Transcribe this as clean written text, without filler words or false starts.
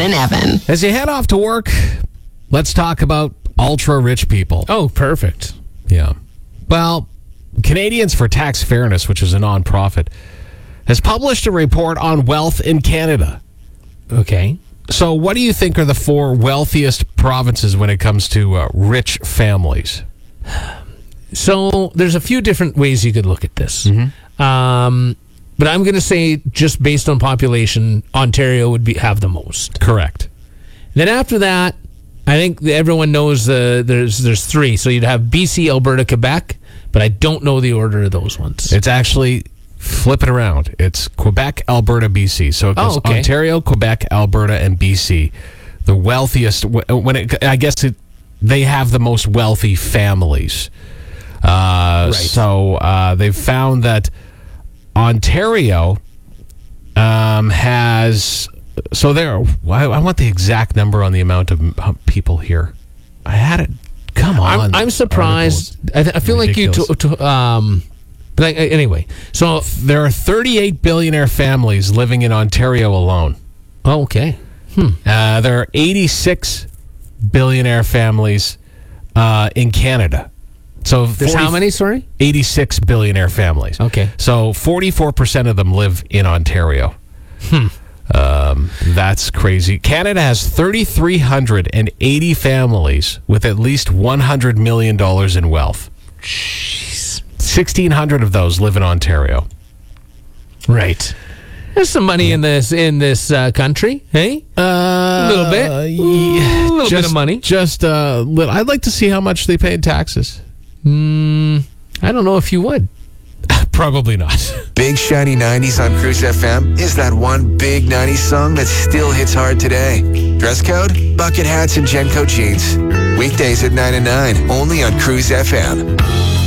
and Evan. As you head off to work, let's talk about ultra-rich people. Oh, perfect. Yeah. Well, Canadians for Tax Fairness, which is a nonprofit, has published a report on wealth in Canada. Okay. So what do you think are the 4 wealthiest provinces when it comes to rich families? So there's a few different ways you could look at this. But I'm going to say, just based on population, Ontario would have the most. Correct. Then after that, I think everyone knows there's 3. So you'd have BC, Alberta, Quebec, but I don't know the order of those ones. It's actually, flip it around. It's Quebec, Alberta, BC. So it goes Ontario, Quebec, Alberta, and BC. The wealthiest, they have the most wealthy families. Right. So they've found that Ontario has... So I want the exact number on the amount of people here. I had it. Come on. I'm surprised. I feel ridiculous. like you... But anyway, so there are 38 billionaire families living in Ontario alone. Oh, okay. There are 86 billionaire families in Canada. So there's how many, sorry? 86 billionaire families. Okay. So 44% of them live in Ontario. That's crazy. Canada has 3,380 families with at least $100 million in wealth. Jeez. 1,600 of those live in Ontario. Right. There's some money in this country, hey? A little bit. A little bit of money. Just a little. I'd like to see how much they pay in taxes. I don't know if you would. Probably not. Big Shiny 90s on Cruise FM is that one big 90s song that still hits hard today. Dress code? Bucket hats and Genco jeans. Weekdays at 9 and 9, only on Cruise FM.